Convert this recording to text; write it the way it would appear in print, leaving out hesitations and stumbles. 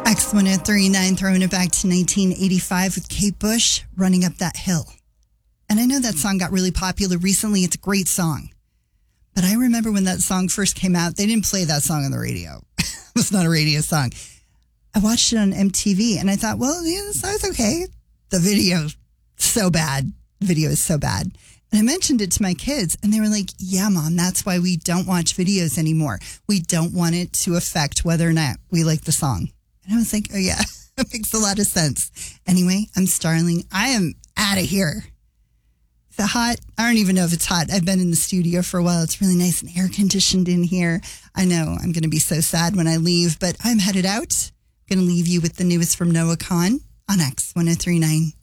X1039 throwing it back to 1985 with Kate Bush, Running Up That Hill. And I know that song got really popular recently. It's a great song. But I remember when that song first came out, they didn't play that song on the radio. It was not a radio song. I watched it on MTV and I thought, well, yeah, the song's okay. The video, so bad. The video is so bad. And I mentioned it to my kids and they were like, yeah, Mom, that's why we don't watch videos anymore. We don't want it to affect whether or not we like the song. And I was like, oh yeah, that makes a lot of sense. Anyway, I'm Starling. I am out of here. Is it hot? I don't even know if it's hot. I've been in the studio for a while. It's really nice and air conditioned in here. I know I'm going to be so sad when I leave, but I'm headed out. I'm going to leave you with the newest from Noah Kahan on X1039.